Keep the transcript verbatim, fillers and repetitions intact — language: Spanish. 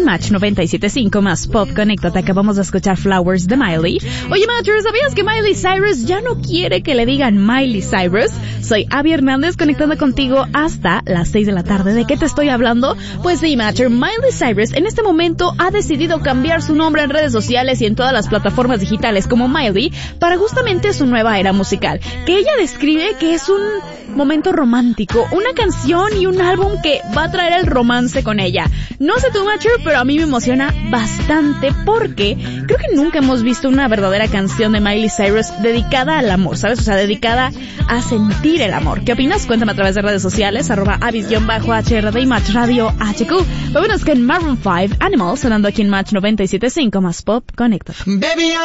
Match noventa y siete punto cinco más Pop Conéctate. Acabamos de escuchar Flowers de Miley. Oye, Matcher, ¿sabías que Miley Cyrus ya no quiere que le digan Miley Cyrus? Soy Abby Hernández, conectando contigo hasta las seis de la tarde. ¿De qué te estoy hablando? Pues sí, Matcher, Miley Cyrus en este momento ha decidido cambiar su nombre en redes sociales y en todas las plataformas digitales como Miley para justamente su nueva era musical, que ella describe que es un momento romántico, una canción y un álbum que va a traer el romance con ella. No sé tú, Matcher, pero a mí me emociona bastante porque creo que nunca hemos visto una verdadera canción de Miley Cyrus dedicada al amor, ¿sabes? O sea, dedicada a sentir el amor. ¿Qué opinas? Cuéntame a través de redes sociales, arroba avis-H R D y Match Radio H Q. Vámonos con Maroon five, Animal, sonando aquí en Match noventa y siete punto cinco más Pop Connected. Baby,